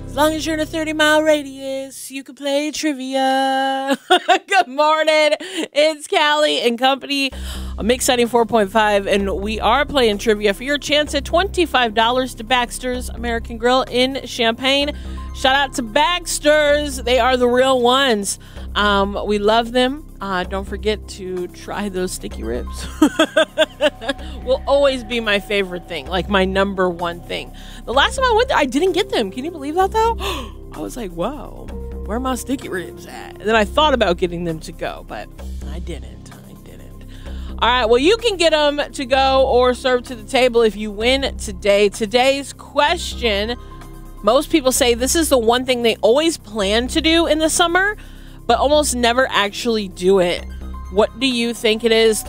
As long as you're in a 30-mile radius, you can play trivia. Good morning. It's Callie and Company on Mix 94.5, and we are playing trivia for your chance at $25 to Baxter's American Grill in Champaign. Shout out to Baxter's. They are the real ones. We love them. Don't forget to try those sticky ribs. Will always be my favorite thing, like my number one thing. The last time I went there, I didn't get them. Can you believe that, though? I was like, whoa, where are my sticky ribs at? And then I thought about getting them to go, but I didn't. All right, well, you can get them to go or serve to the table if you win today. Today's question, most people say this is the one thing they always plan to do in the summer, but almost never actually do it. What do you think it is?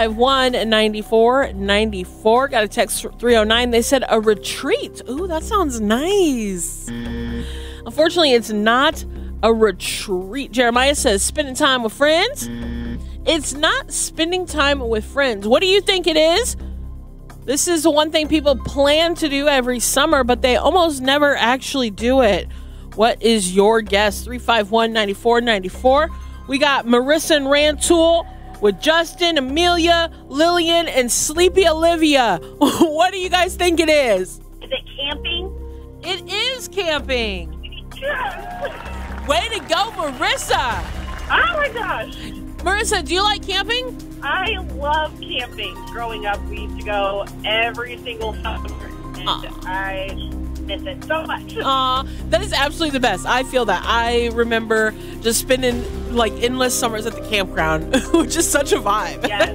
351-9494. Got a text 309. They said a retreat. Ooh, that sounds nice. Unfortunately, it's not a retreat. Jeremiah says spending time with friends. It's not spending time with friends. What do you think it is? This is the one thing people plan to do every summer, but they almost never actually do it. What is your guess? 351-9494. We got Marissa and Rantoul with Justin, Amelia, Lillian, and Sleepy Olivia. What do you guys think it is? Is it camping? It is camping. Way to go, Marissa. Oh my gosh. Marissa, do you like camping? I love camping. Growing up, we used to go every single summer, and I miss it so much. That is absolutely the best. I feel that. I remember just spending like endless summers at the campground, which is such a vibe. Yes.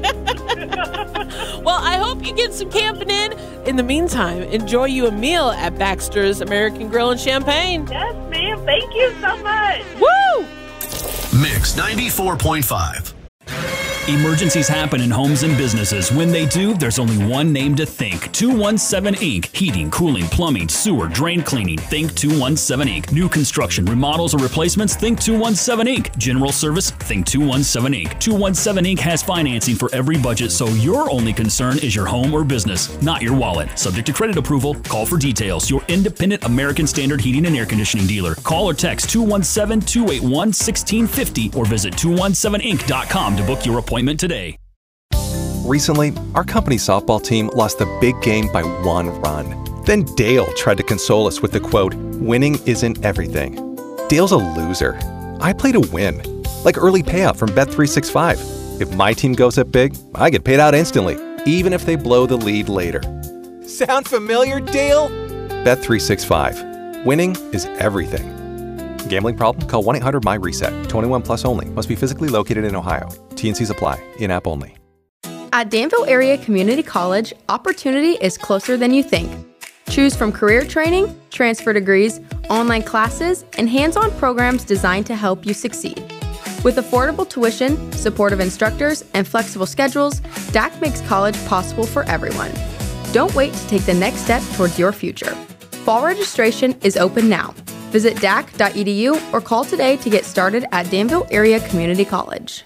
Well, I hope you get some camping in. In the meantime, enjoy you a meal at Baxter's American Grill in Champaign. Yes, ma'am. Thank you so much. Woo! Mix 94.5. Emergencies happen in homes and businesses. When they do, there's only one name to think. 217 Inc. Heating, cooling, plumbing, sewer, drain cleaning. Think 217 Inc. New construction, remodels, or replacements. Think 217 Inc. General service. Think 217 Inc. 217 Inc. has financing for every budget, so your only concern is your home or business, not your wallet. Subject to credit approval. Call for details. Your independent American Standard Heating and Air Conditioning dealer. Call or text 217-281-1650 or visit 217inc.com to book your appointment today. Recently, our company softball team lost the big game by 1 run. Then Dale tried to console us with the quote, "Winning isn't everything." Dale's a loser. I play to win, like early payout from Bet365. If my team goes up big, I get paid out instantly, even if they blow the lead later. Sound familiar, Dale? Bet365. Winning is everything. Gambling problem? Call 1-800-MY-RESET. 21 plus only. Must be physically located in Ohio. T&Cs apply. In-app only. At Danville Area Community College, opportunity is closer than you think. Choose from career training, transfer degrees, online classes, and hands-on programs designed to help you succeed. With affordable tuition, supportive instructors, and flexible schedules, DAC makes college possible for everyone. Don't wait to take the next step towards your future. Fall registration is open now. Visit dac.edu or call today to get started at Danville Area Community College.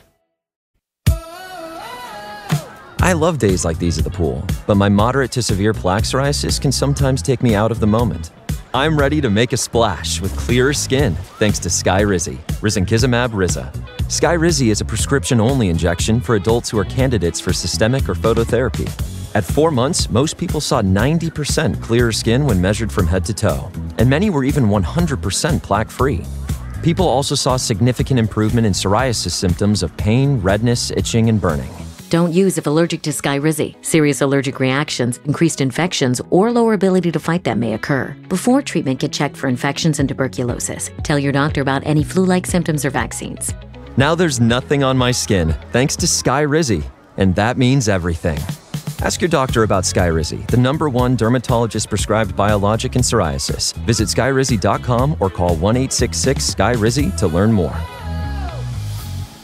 I love days like these at the pool, but my moderate to severe plaque psoriasis can sometimes take me out of the moment. I'm ready to make a splash with clearer skin thanks to Skyrizi, risankizumab Riza. Skyrizi is a prescription-only injection for adults who are candidates for systemic or phototherapy. At 4 months, most people saw 90% clearer skin when measured from head to toe, and many were even 100% plaque-free. People also saw significant improvement in psoriasis symptoms of pain, redness, itching, and burning. Don't use if allergic to Skyrizi. Serious allergic reactions, increased infections, or lower ability to fight them may occur. Before treatment, get checked for infections and tuberculosis. Tell your doctor about any flu-like symptoms or vaccines. Now there's nothing on my skin thanks to Skyrizi, and that means everything. Ask your doctor about Skyrizi, the #1 dermatologist-prescribed biologic in psoriasis. Visit Skyrizi.com or call 1-866-SKY-RIZI to learn more.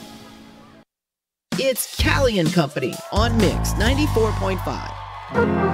It's Callie and Company on Mix 94.5.